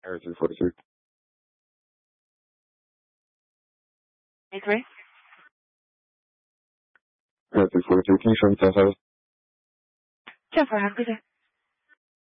Air 343. 83? Air 343, can you show me 10-7? 10-4, have a good day.